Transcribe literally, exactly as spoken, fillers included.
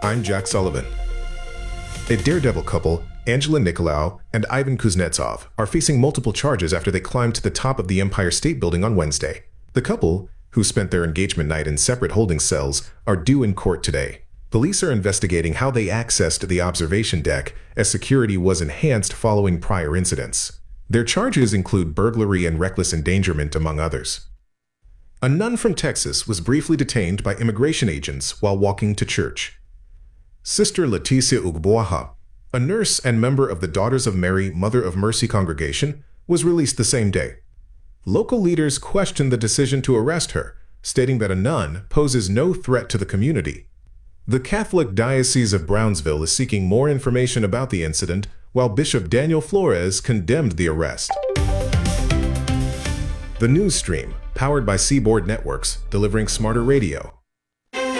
I'm Jack Sullivan. A daredevil couple, Angela Nicolau and Ivan Kuznetsov, are facing multiple charges after they climbed to the top of the Empire State Building on Wednesday. The couple, who spent their engagement night in separate holding cells, are due in court today. Police are investigating how they accessed the observation deck, as security was enhanced following prior incidents. Their charges include burglary and reckless endangerment, among others. A nun from Texas was briefly detained by immigration agents while walking to church. Sister Leticia Ugboaha, a nurse and member of the Daughters of Mary, Mother of Mercy congregation, was released the same day. Local leaders questioned the decision to arrest her, stating that a nun poses no threat to the community. The Catholic Diocese of Brownsville is seeking more information about the incident, while Bishop Daniel Flores condemned the arrest. The news stream, powered by Seaboard Networks, delivering smarter radio.